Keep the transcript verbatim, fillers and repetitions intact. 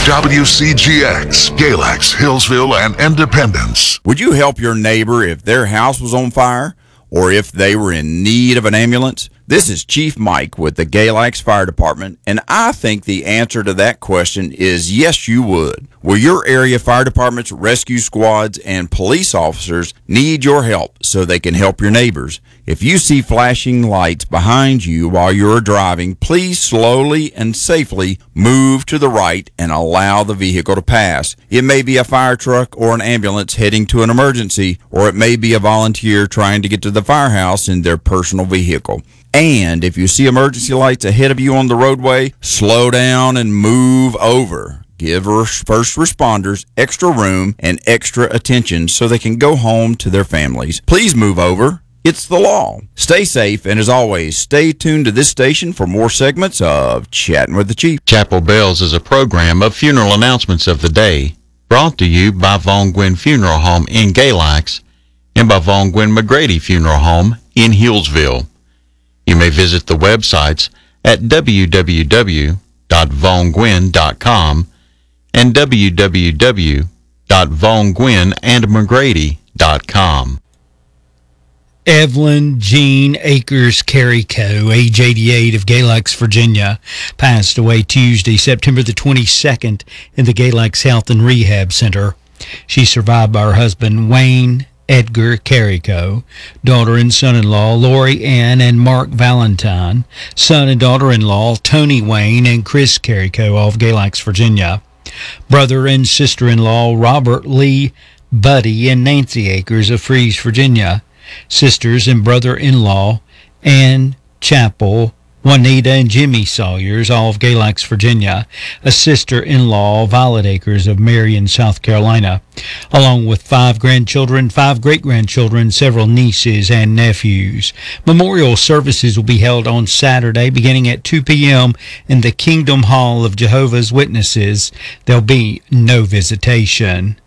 W C G X, Galax, Hillsville, and Independence. Would you help your neighbor if their house was on fire or if they were in need of an ambulance? This is Chief Mike with the Galax Fire Department, and I think the answer to that question is yes, you would. Will your area fire departments, rescue squads, and police officers need your help so they can help your neighbors? If you see flashing lights behind you while you're driving, please slowly and safely move to the right and allow the vehicle to pass. It may be a fire truck or an ambulance heading to an emergency, or it may be a volunteer trying to get to the firehouse in their personal vehicle. And if you see emergency lights ahead of you on the roadway, slow down and move over. Give first responders extra room and extra attention so they can go home to their families. Please move over. It's the law. Stay safe, and as always, stay tuned to this station for more segments of Chatting with the Chief. Chapel Bells is a program of funeral announcements of the day, brought to you by Von Gwyn Funeral Home in Galax and by Von Gwyn McGrady Funeral Home in Hillsville. You may visit the websites at w w w dot von gwyn dot com and w w w dot von gwyn and mcgrady dot com. Evelyn Jean Akers Carrico, age eighty-eight, of Galax, Virginia, passed away Tuesday, September the twenty-second, in the Galax Health and Rehab Center. She's survived by her husband, Wayne Edgar Carrico, daughter and son-in-law Lori Ann and Mark Valentine, son and daughter-in-law Tony Wayne and Chris Carrico of Galax, Virginia, brother and sister-in-law Robert Lee Buddy and Nancy Akers of Fries, Virginia, sisters and brother-in-law Ann Chapel, Juanita and Jimmy Sawyers, all of Galax, Virginia, a sister-in-law, Violet Akers of Marion, South Carolina, along with five grandchildren, five great-grandchildren, several nieces and nephews. Memorial services will be held on Saturday beginning at two p.m. in the Kingdom Hall of Jehovah's Witnesses. There'll be no visitation.